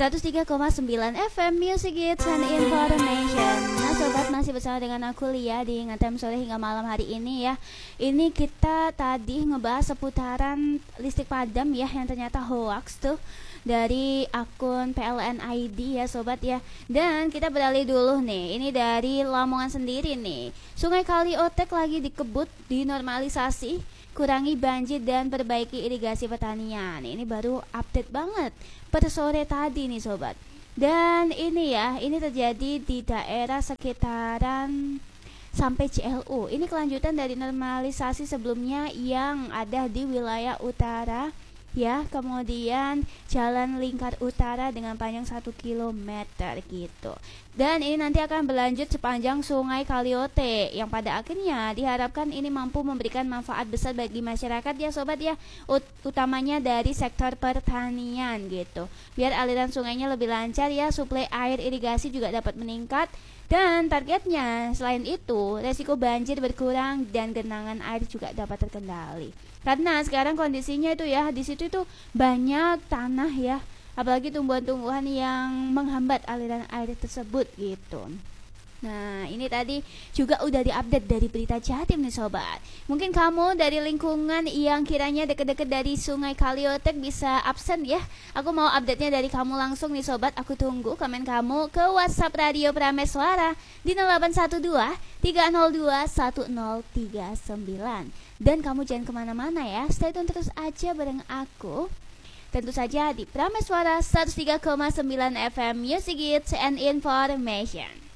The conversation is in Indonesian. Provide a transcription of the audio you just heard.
103,9 FM Music Hits and Information. Nah sobat, masih bersama dengan aku Lia di Ngetem Sore hingga malam hari ini ya. Ini kita tadi ngebahas seputaran listrik padam ya, yang ternyata hoax tuh dari akun PLN ID ya sobat ya. Dan kita beralih dulu nih, ini dari Lamongan sendiri nih. Sungai Kali Otek lagi dikebut, dinormalisasi, kurangi banjir dan perbaiki irigasi pertanian. Ini baru update banget per sore tadi nih sobat. Dan ini ya, ini terjadi di daerah sekitaran sampai CLU. Ini kelanjutan dari normalisasi sebelumnya yang ada di wilayah utara ya, kemudian jalan lingkar utara dengan panjang 1 kilometer gitu. Dan ini nanti akan berlanjut sepanjang Sungai Kaliote yang pada akhirnya diharapkan ini mampu memberikan manfaat besar bagi masyarakat ya sobat ya, utamanya dari sektor pertanian gitu. Biar aliran sungainya lebih lancar ya, suplai air irigasi juga dapat meningkat. Dan targetnya selain itu, resiko banjir berkurang dan genangan air juga dapat terkendali. Karena sekarang kondisinya itu ya, di situ itu banyak tanah ya, apalagi tumbuhan-tumbuhan yang menghambat aliran air tersebut gitu. Nah ini tadi juga udah diupdate dari berita Jatim nih sobat. Mungkin kamu dari lingkungan yang kiranya deket-deket dari Sungai Kaliotek bisa absen ya. Aku mau update-nya dari kamu langsung nih sobat. Aku tunggu komen kamu ke WhatsApp Radio Prameswara di 0812 302 1039. Dan kamu jangan kemana-mana ya, stay tune terus aja bareng aku. Tentu saja di Prameswara 103,9 FM Music Hits and Information.